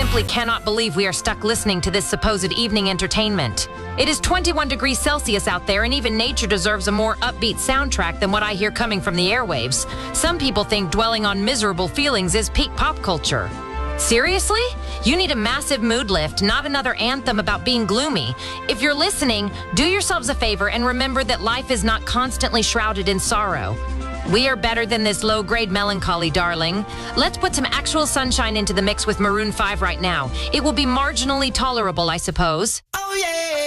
simply cannot believe we are stuck listening to this supposed evening entertainment. It is 21 degrees Celsius out there, and even nature deserves a more upbeat soundtrack than what I hear coming from the airwaves. Some people think dwelling on miserable feelings is peak pop culture. Seriously? You need a massive mood lift, not another anthem about being gloomy. If you're listening, do yourselves a favor and remember that life is not constantly shrouded in sorrow. We are better than this low-grade melancholy, darling. Let's put some actual sunshine into the mix with Maroon 5 right now. It will be marginally tolerable, I suppose. Oh yeah!